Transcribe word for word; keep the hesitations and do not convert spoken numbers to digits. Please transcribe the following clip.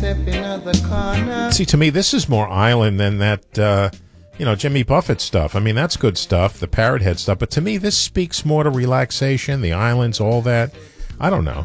step in the corner. See, to me, this is more island than that, uh, you know, Jimmy Buffett stuff. I mean, that's good stuff, the Parrot Head stuff. But to me, this speaks more to relaxation, the islands, all that. I don't know.